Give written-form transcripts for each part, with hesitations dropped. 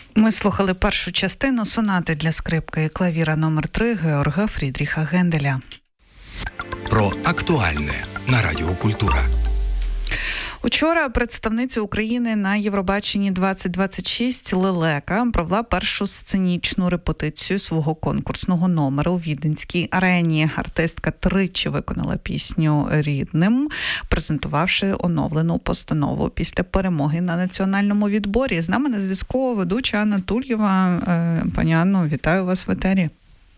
Ми слухали першу частину сонати для скрипки і клавіра номер 3 Георга Фрідріха Генделя. Про актуальне на Радіо Культура. Учора представниця України на Євробаченні 2026 Лелека провела першу сценічну репетицію свого конкурсного номеру у Віденській арені. Артистка тричі виконала пісню «Рідним», презентувавши оновлену постанову після перемоги на національному відборі. З нами на зв'язку ведуча Анна Тульєва. Пані Анно, вітаю вас в етері.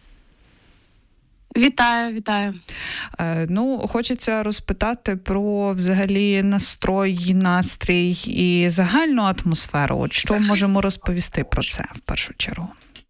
Вітаю. Хочеться розпитати про взагалі настрій і загальну атмосферу. От що можемо розповісти про це в першу чергу?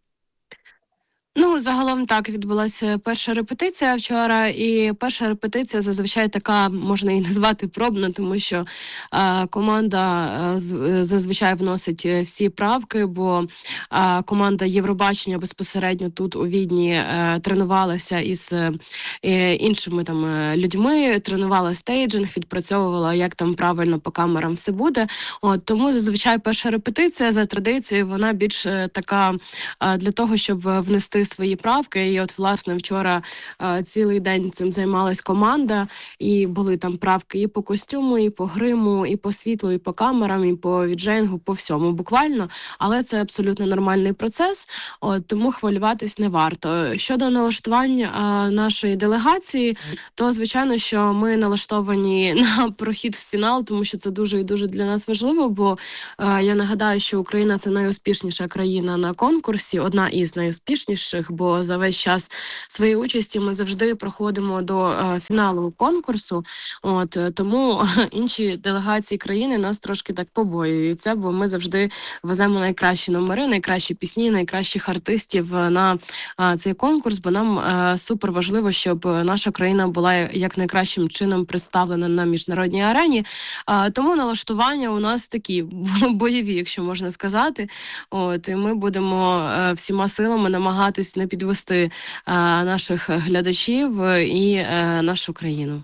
Загалом так, відбулася перша репетиція вчора, і перша репетиція зазвичай така, можна її назвати пробна, тому що команда зазвичай вносить всі правки, бо команда Євробачення безпосередньо тут у Відні тренувалася із іншими людьми, тренувала стейджинг, відпрацьовувала, як там правильно по камерам все буде. Тому зазвичай перша репетиція за традицією, вона більш така для того, щоб внести свої правки. І власне, вчора цілий день цим займалась команда, і були там правки і по костюму, і по гриму, і по світлу, і по камерам, і по віджеїнгу, по всьому буквально. Але це абсолютно нормальний процес, тому хвилюватись не варто. Щодо налаштування нашої делегації, то, звичайно, що ми налаштовані на прохід в фінал, тому що це дуже і дуже для нас важливо, бо я нагадаю, що Україна – це найуспішніша країна на конкурсі, одна із найуспішніших, бо за весь час своєї участі ми завжди проходимо до фіналу конкурсу. Тому інші делегації країни нас трошки так побоюються, бо ми завжди веземо найкращі номери, найкращі пісні, найкращих артистів на цей конкурс, бо нам супер важливо, щоб наша країна була як найкращим чином представлена на міжнародній арені. Тому налаштування у нас такі бойові, якщо можна сказати. І ми будемо всіма силами намагатись не підвести наших глядачів і нашу країну.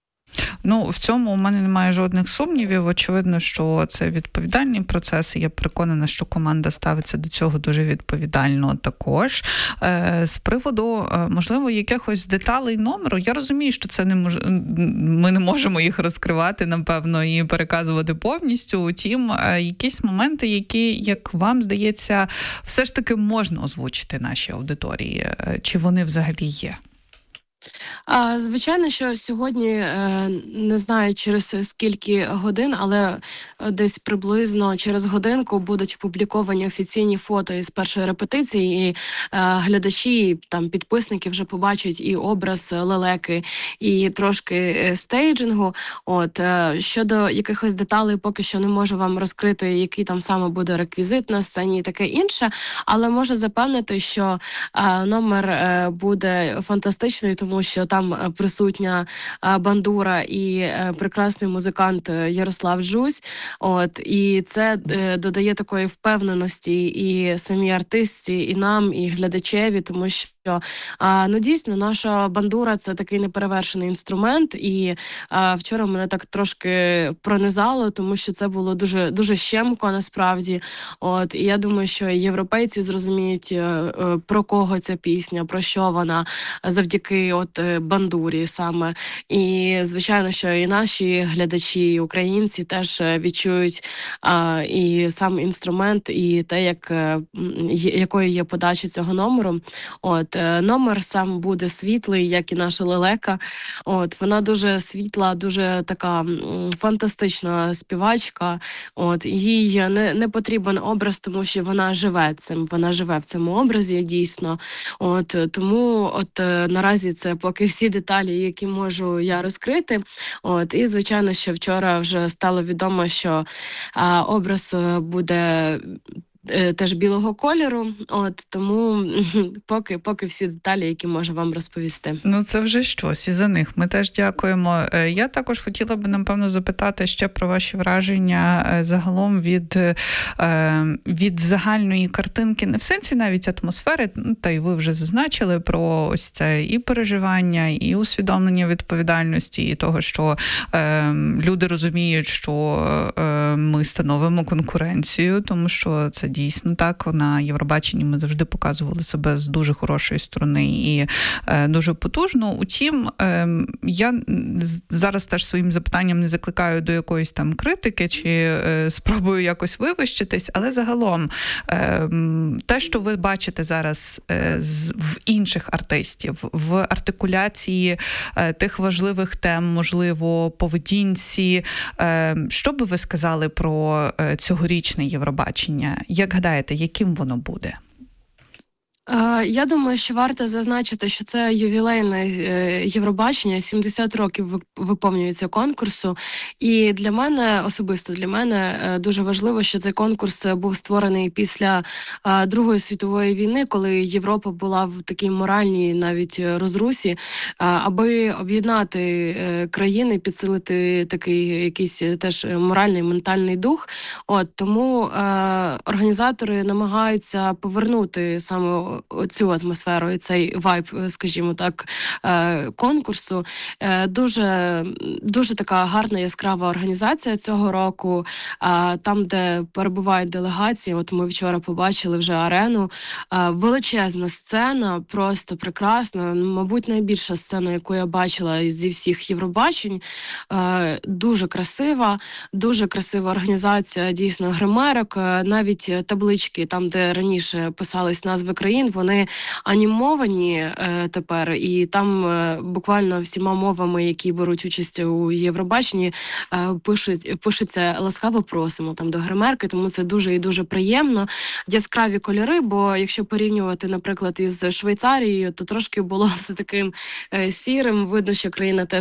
В цьому у мене немає жодних сумнівів. Очевидно, що це відповідальний процес, і я переконана, що команда ставиться до цього дуже відповідально також. З приводу, можливо, якихось деталей номеру, я розумію, що це ми не можемо їх розкривати, напевно, і переказувати повністю. Утім, якісь моменти, які, як вам здається, все ж таки можна озвучити нашій аудиторії, чи вони взагалі є? Звичайно, що сьогодні, не знаю через скільки годин, але десь приблизно через годинку будуть опубліковані офіційні фото із першої репетиції, і глядачі, підписники вже побачать і образ Лелеки, і трошки стейджингу. Щодо якихось деталей поки що не можу вам розкрити, який там саме буде реквізит на сцені і таке інше, але можу запевнити, що номер буде фантастичний, тому що там присутня бандура і прекрасний музикант Ярослав Джусь. І це додає такої впевненості і самій артистці, і нам, і глядачеві, тому що дійсно наша бандура – це такий неперевершений інструмент, і вчора мене так трошки пронизало, тому що це було дуже, дуже щемко насправді. І я думаю, що європейці зрозуміють, про кого ця пісня, про що вона, завдяки бандурі саме. І, звичайно, що і наші глядачі, і українці теж відчують і сам інструмент, і те, якою є подача цього номеру. Номер сам буде світлий, як і наша Лелека. Вона дуже світла, дуже така фантастична співачка. Їй не потрібен образ, тому що вона живе цим, вона живе в цьому образі дійсно. Тому наразі це поки всі деталі, які можу я розкрити. І, звичайно, що вчора вже стало відомо, що образ буде теж білого кольору, тому поки всі деталі, які можу вам розповісти. Це вже щось, і за них ми теж дякуємо. Я також хотіла би, напевно, запитати ще про ваші враження загалом від загальної картинки, не в сенсі навіть атмосфери, та й ви вже зазначили про ось це і переживання, і усвідомлення відповідальності, і того, що люди розуміють, що ми становимо конкуренцію, тому що це дійсно так. На Євробаченні ми завжди показували себе з дуже хорошої сторони і дуже потужно. Утім, я зараз теж своїм запитанням не закликаю до якоїсь там критики чи спробую якось вивищитись, але загалом те, що ви бачите зараз в інших артистів, в артикуляції тих важливих тем, можливо, поведінці, що би ви сказали про цьогорічне Євробачення? Як гадаєте, яким воно буде? Я думаю, що варто зазначити, що це ювілейне Євробачення, 70 років виповнюється конкурсу. І для мене, особисто для мене, дуже важливо, що цей конкурс був створений після Другої світової війни, коли Європа була в такій моральній навіть розрусі, аби об'єднати країни, підсилити такий якийсь теж моральний, ментальний дух. Тому організатори намагаються повернути саме цю атмосферу і цей вайб, скажімо так, конкурсу. Дуже така гарна, яскрава організація цього року. Там, де перебувають делегації, от ми вчора побачили вже арену. Величезна сцена, просто прекрасна. Мабуть, найбільша сцена, яку я бачила зі всіх Євробачень. Дуже красива організація, дійсно, гримерок. Навіть таблички, там, де раніше писались назви країн, вони анімовані тепер, і там буквально всіма мовами, які беруть участь у Євробаченні, пишеться «Ласкаво просимо» там до гримерки, тому це дуже і дуже приємно. Яскраві кольори, бо якщо порівнювати, наприклад, із Швейцарією, то трошки було все таким сірим, видно, що країна теж